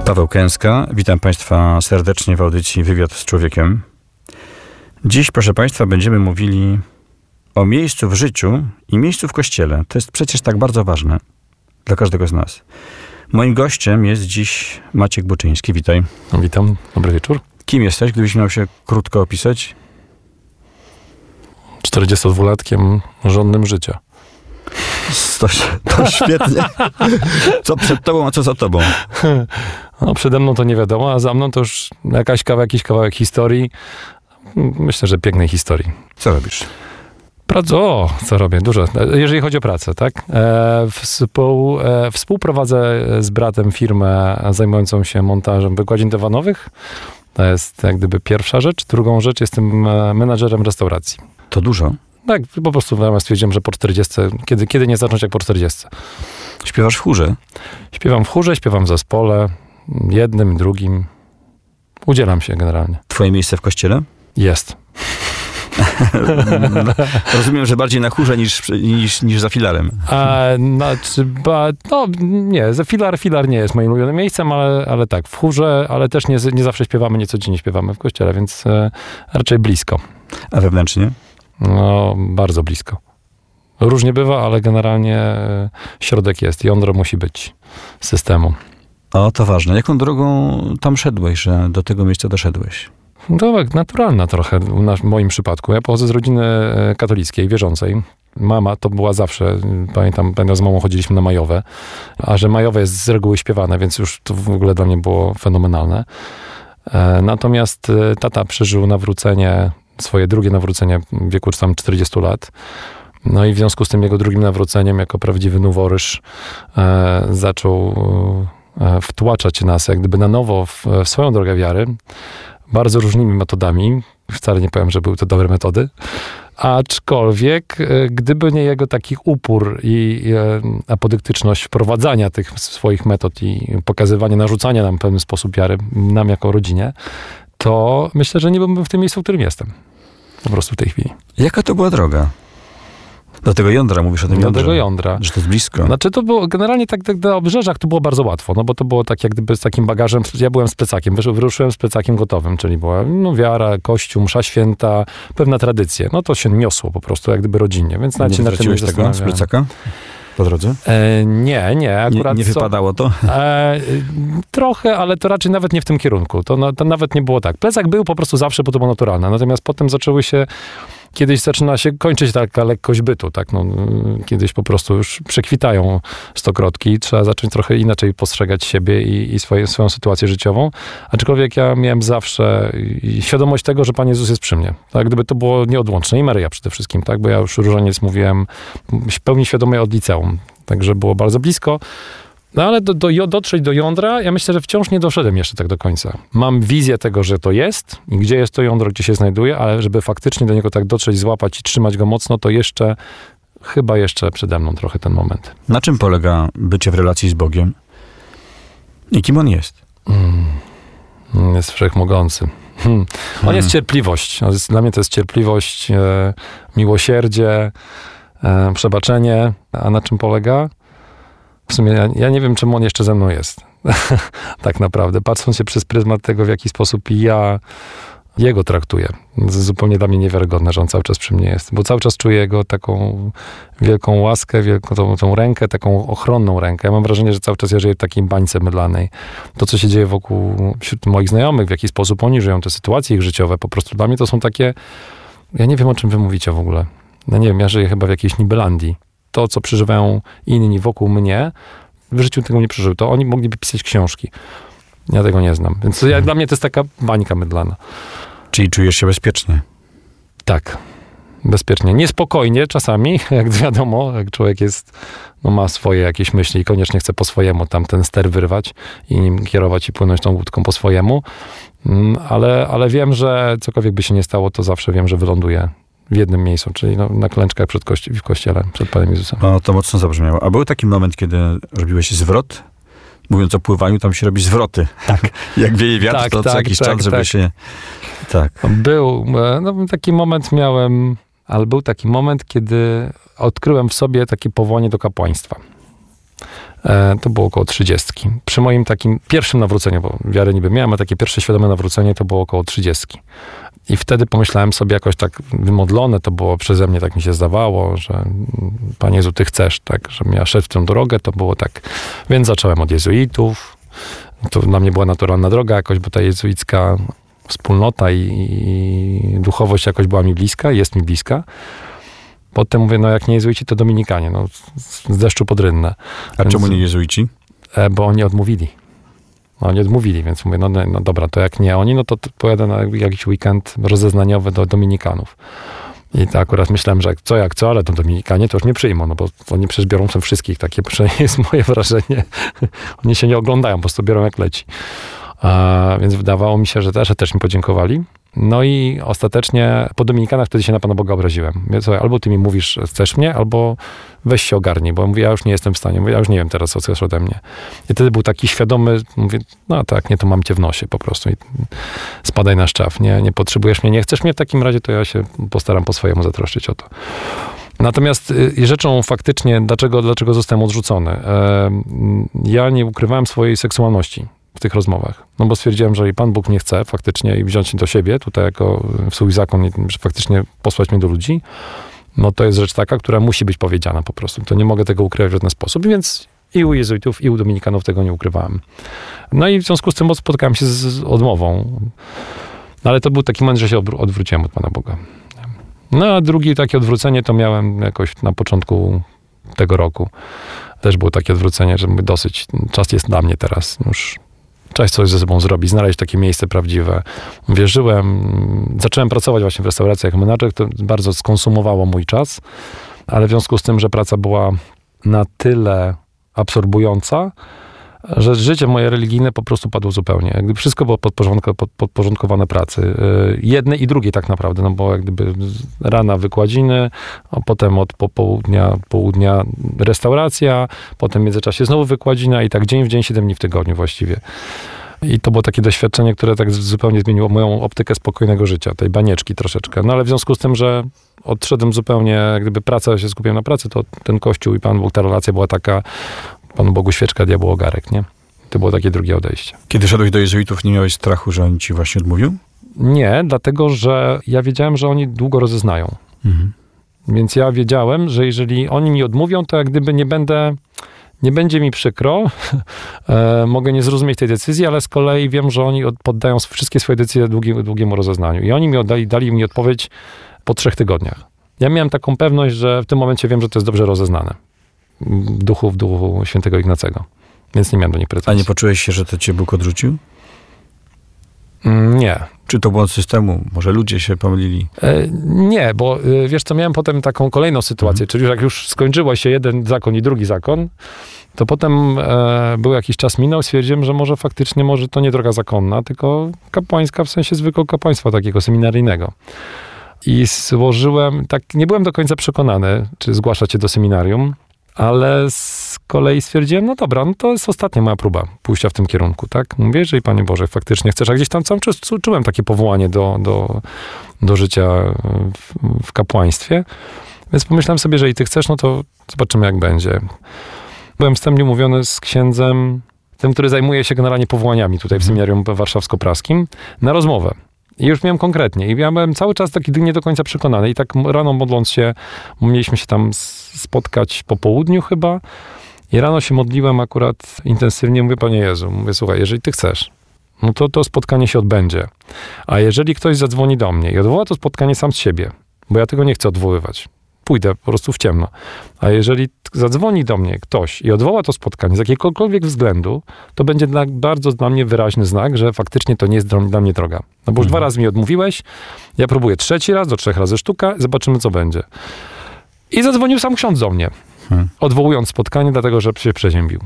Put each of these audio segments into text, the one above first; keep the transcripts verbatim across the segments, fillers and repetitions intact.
Paweł Kęska, witam Państwa serdecznie w audycji Wywiad z Człowiekiem. Dziś, proszę Państwa, będziemy mówili o miejscu w życiu i miejscu w Kościele. To jest przecież tak bardzo ważne dla każdego z nas. Moim gościem jest dziś Maciek Buczyński. Witaj. Witam, dobry wieczór. Kim jesteś, gdybyś miał się krótko opisać? czterdziestodwulatkiem żonnym życia. To, to świetnie. Co przed tobą, a co za tobą? No, przede mną to nie wiadomo, a za mną to już jakaś kawa, jakiś kawałek historii. Myślę, że pięknej historii. Co robisz? Praco, o, co robię? Dużo. Jeżeli chodzi o pracę, tak? E, współ, e, współprowadzę z bratem firmę zajmującą się montażem wykładzin dywanowych. To jest jak gdyby pierwsza rzecz. Drugą rzecz, jestem menadżerem restauracji. To dużo? Tak, po prostu stwierdziłem, że po czterdziestce, kiedy, kiedy nie zacząć jak po czterdziestce. Śpiewasz w chórze? Śpiewam w chórze, śpiewam w zespole, jednym, drugim. Udzielam się generalnie. Twoje miejsce w kościele? Jest. Rozumiem, że bardziej na chórze niż, niż, niż za filarem. A, znaczy, ba, no nie, za filar, filar nie jest moim ulubionym miejscem, ale, ale tak, w chórze, ale też nie, nie zawsze śpiewamy, nie codziennie śpiewamy w kościele, więc e, raczej blisko. A wewnętrznie? No, bardzo blisko. Różnie bywa, ale generalnie e, środek jest, jądro musi być systemu. O, to ważne. Jaką drogą tam szedłeś, że do tego miejsca doszedłeś? To tak, naturalna trochę w moim przypadku. Ja pochodzę z rodziny katolickiej, wierzącej. Mama to była zawsze, pamiętam, pamiętam z mamą chodziliśmy na majowe, a że majowe jest z reguły śpiewane, więc już to w ogóle dla mnie było fenomenalne. Natomiast tata przeżył nawrócenie, swoje drugie nawrócenie w wieku tam czterdziestu lat. No i w związku z tym jego drugim nawróceniem, jako prawdziwy noworyż, e, zaczął e, wtłaczać nas jak gdyby na nowo w, w swoją drogę wiary. Bardzo różnymi metodami. Wcale nie powiem, że były to dobre metody. Aczkolwiek, gdyby nie jego taki upór i, i apodyktyczność wprowadzania tych swoich metod i pokazywania, narzucania nam w pewien sposób wiary, nam jako rodzinie, to myślę, że nie byłbym w tym miejscu, w którym jestem. Po prostu w tej chwili. Jaka to była droga? Do tego jądra, mówisz o tym jądrze. Do tego jądra. Że to jest blisko. Znaczy to było, generalnie tak, tak na obrzeżach to było bardzo łatwo, no bo to było tak jak gdyby z takim bagażem, ja byłem z plecakiem, wyruszyłem z plecakiem gotowym, czyli była no, wiara, kościół, msza święta, pewna tradycja. No to się niosło po prostu jak gdyby rodzinnie, więc nawet się na tym nie tego z plecaka po drodze? E, nie, nie. Akurat nie, nie wypadało to? E, trochę, ale to raczej nawet nie w tym kierunku. To, no, to nawet nie było tak. Plecak był po prostu zawsze, bo to było naturalne. Natomiast potem zaczęły się Kiedyś zaczyna się kończyć taka lekkość bytu, tak? No, kiedyś po prostu już przekwitają stokrotki i trzeba zacząć trochę inaczej postrzegać siebie i, i swoje, swoją sytuację życiową. Aczkolwiek ja miałem zawsze świadomość tego, że Pan Jezus jest przy mnie. Tak? Gdyby to było nieodłączne. I Maryja przede wszystkim, tak? Bo ja już różaniec mówiłem w pełni świadomie od liceum. Także było bardzo blisko. No ale do, do, dotrzeć do jądra, ja myślę, że wciąż nie doszedłem jeszcze tak do końca. Mam wizję tego, że to jest i gdzie jest to jądro, gdzie się znajduje, ale żeby faktycznie do niego tak dotrzeć, złapać i trzymać go mocno, to jeszcze, chyba jeszcze przede mną trochę ten moment. Na czym polega bycie w relacji z Bogiem? I kim On jest? Mm, jest wszechmogący. Hmm. On hmm. jest cierpliwość. Jest, dla mnie to jest cierpliwość, e, miłosierdzie, e, przebaczenie. A na czym polega? W sumie ja, ja nie wiem, czemu on jeszcze ze mną jest. Tak naprawdę. Patrząc się przez pryzmat tego, w jaki sposób ja jego traktuję. To jest zupełnie dla mnie niewiarygodne, że on cały czas przy mnie jest. Bo cały czas czuję jego taką wielką łaskę, wielką tą, tą rękę, taką ochronną rękę. Ja mam wrażenie, że cały czas ja żyję w takiej bańce mydlanej. To, co się dzieje wokół wśród moich znajomych, w jaki sposób oni żyją, te sytuacje ich życiowe, po prostu dla mnie to są takie... Ja nie wiem, o czym wy mówicie w ogóle. No nie wiem, ja żyję chyba w jakiejś Nibelandii. To, co przeżywają inni wokół mnie, w życiu tego nie przeżył. To oni mogliby pisać książki. Ja tego nie znam. Więc ja, dla mnie to jest taka bańka mydlana. Czyli czujesz się bezpiecznie? Tak. Bezpiecznie. Niespokojnie czasami, jak wiadomo, jak człowiek jest, no ma swoje jakieś myśli i koniecznie chce po swojemu tam ten ster wyrwać i nim kierować i płynąć tą łódką po swojemu. Ale, ale wiem, że cokolwiek by się nie stało, to zawsze wiem, że wyląduję w jednym miejscu, czyli no, na klęczkach przed kości- w kościele, przed Panem Jezusem. No, to mocno zabrzmiało. A był taki moment, kiedy robiłeś zwrot? Mówiąc o pływaniu, tam się robi zwroty. Tak. Jak wieje wiatr, tak, to tak, co jakiś tak, czas, żeby tak. się... Tak. Był. No, taki moment miałem, ale był taki moment, kiedy odkryłem w sobie takie powołanie do kapłaństwa. E, to było około trzydziestki. Przy moim takim pierwszym nawróceniu, bo wiary niby miałem, a takie pierwsze świadome nawrócenie to było około trzydziestki. I wtedy pomyślałem sobie jakoś tak wymodlone, to było przeze mnie, tak mi się zdawało, że Panie Jezu, Ty chcesz, tak, żebym ja szedł w tę drogę, to było tak. Więc zacząłem od jezuitów. To dla mnie była naturalna droga jakoś, bo ta jezuicka wspólnota i, i duchowość jakoś była mi bliska, jest mi bliska. Potem mówię, no jak nie jezuici, to dominikanie, no z deszczu pod rynnę. A Więc, czemu nie jezuici? e, Bo oni odmówili. No, oni odmówili, więc mówię, no, no dobra, to jak nie oni, no to, to pojadę na jakiś weekend rozeznaniowy do dominikanów. I to akurat myślałem, że jak co, jak co, ale to dominikanie to już nie przyjmą, no bo oni przecież biorą sobie wszystkich, takie przynajmniej jest moje wrażenie. Oni się nie oglądają, po prostu biorą jak leci. A, więc wydawało mi się, że też, że też mi podziękowali. No i ostatecznie po dominikanach wtedy się na Pana Boga obraziłem. Mówię, słuchaj, albo ty mi mówisz, chcesz mnie, albo weź się ogarnij, bo mówię, ja już nie jestem w stanie, mówię, ja już nie wiem teraz, co chcesz ode mnie. I wtedy był taki świadomy, mówię, no tak, nie, to mam cię w nosie po prostu i spadaj na szczaw, nie, nie potrzebujesz mnie, nie chcesz mnie, w takim razie to ja się postaram po swojemu zatroszczyć o to. Natomiast y, rzeczą faktycznie, dlaczego, dlaczego zostałem odrzucony? E, ja nie ukrywałem swojej seksualności w tych rozmowach. No bo stwierdziłem, że i Pan Bóg mnie chce faktycznie i wziąć mnie do siebie, tutaj jako w swój zakon, że faktycznie posłać mnie do ludzi, no to jest rzecz taka, która musi być powiedziana po prostu. To nie mogę tego ukrywać w żaden sposób, więc i u jezuitów, i u dominikanów tego nie ukrywałem. No i w związku z tym spotkałem się z odmową. No ale to był taki moment, że się odwró- odwróciłem od Pana Boga. No a drugie takie odwrócenie to miałem jakoś na początku tego roku. Też było takie odwrócenie, że mówię, dosyć, czas jest dla mnie teraz już. Trzeba coś ze sobą zrobić, znaleźć takie miejsce prawdziwe. Wierzyłem, zacząłem pracować właśnie w restauracji jako menadżer, to bardzo skonsumowało mój czas, ale w związku z tym, że praca była na tyle absorbująca, że życie moje religijne po prostu padło zupełnie. Jak gdyby wszystko było podporządkowane pracy. Jednej i drugiej tak naprawdę, no bo jak gdyby rana wykładziny, a potem od popołudnia, południa restauracja, potem w międzyczasie znowu wykładzina i tak dzień w dzień, siedem dni w tygodniu właściwie. I to było takie doświadczenie, które tak zupełnie zmieniło moją optykę spokojnego życia, tej banieczki troszeczkę. No ale w związku z tym, że odszedłem zupełnie, jak gdyby praca, się skupiłem na pracy, to ten Kościół i Pan Bóg, ta relacja była taka, Panu Bogu świeczka, diabłu ogarek, nie? To było takie drugie odejście. Kiedy szedłeś do jezuitów, nie miałeś strachu, że oni ci właśnie odmówią? Nie, dlatego, że ja wiedziałem, że oni długo rozeznają. Mhm. Więc ja wiedziałem, że jeżeli oni mi odmówią, to jak gdyby nie będę, nie będzie mi przykro, e, mogę nie zrozumieć tej decyzji, ale z kolei wiem, że oni od, poddają wszystkie swoje decyzje długi, długiemu rozeznaniu. I oni mi oddali, dali mi odpowiedź po trzech tygodniach. Ja miałem taką pewność, że w tym momencie wiem, że to jest dobrze rozeznane. W duchu, w duchu świętego Ignacego. Więc nie miałem do nich pretensji. A nie poczułeś się, że to cię Bóg odrzucił? Mm, nie. Czy to błąd systemu? Może ludzie się pomylili? E, nie, bo e, wiesz co, miałem potem taką kolejną sytuację, mhm. czyli jak już skończyło się jeden zakon i drugi zakon, to potem e, był jakiś czas minął, stwierdziłem, że może faktycznie może to nie droga zakonna, tylko kapłańska, w sensie zwykłego kapłaństwa takiego seminaryjnego. I złożyłem, tak nie byłem do końca przekonany, czy zgłaszać się do seminarium, ale z kolei stwierdziłem, no dobra, no to jest ostatnia moja próba pójścia w tym kierunku, tak? Mówię, jeżeli Panie Boże faktycznie chcesz, a gdzieś tam cały czas czułem takie powołanie do, do, do życia w, w kapłaństwie, więc pomyślałem sobie, że jeżeli Ty chcesz, no to zobaczymy jak będzie. Byłem wstępnie umówiony z księdzem, tym, który zajmuje się generalnie powołaniami tutaj w seminarium warszawsko-praskim, na rozmowę. I już miałem konkretnie. I ja byłem cały czas taki nie do końca przekonany. I tak rano modląc się, mieliśmy się tam spotkać po południu chyba. I rano się modliłem akurat intensywnie. Mówię, Panie Jezu, mówię, słuchaj, jeżeli Ty chcesz, no to to spotkanie się odbędzie. A jeżeli ktoś zadzwoni do mnie i odwoła to spotkanie sam z siebie, bo ja tego nie chcę odwoływać, pójdę po prostu w ciemno. A jeżeli zadzwoni do mnie ktoś i odwoła to spotkanie z jakiegokolwiek względu, to będzie dla, bardzo dla mnie wyraźny znak, że faktycznie to nie jest dla mnie droga. No bo już mhm. dwa razy mi odmówiłeś, ja próbuję trzeci raz, do trzech razy sztuka, zobaczymy co będzie. I zadzwonił sam ksiądz do mnie, hmm. odwołując spotkanie, dlatego że się przeziębił.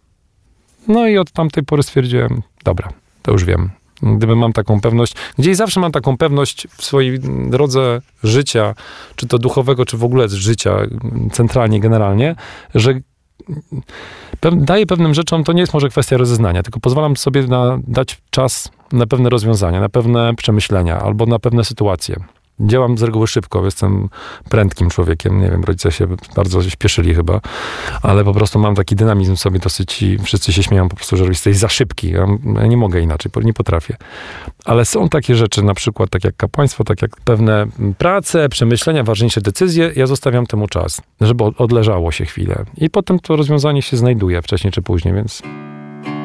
No i od tamtej pory stwierdziłem, dobra, to już wiem. Gdyby mam taką pewność, gdzieś zawsze mam taką pewność w swojej drodze życia, czy to duchowego, czy w ogóle życia, centralnie, generalnie, że daję pewnym rzeczom, to nie jest może kwestia rozeznania, tylko pozwalam sobie na, dać czas na pewne rozwiązania, na pewne przemyślenia, albo na pewne sytuacje. Działam z reguły szybko, jestem prędkim człowiekiem, nie wiem, rodzice się bardzo śpieszyli chyba, ale po prostu mam taki dynamizm sobie dosyć i wszyscy się śmieją po prostu, że jesteś za szybki. Ja, ja nie mogę inaczej, nie potrafię. Ale są takie rzeczy, na przykład tak jak kapłaństwo, tak jak pewne prace, przemyślenia, ważniejsze decyzje, ja zostawiam temu czas, żeby odleżało się chwilę. I potem to rozwiązanie się znajduje wcześniej czy później, więc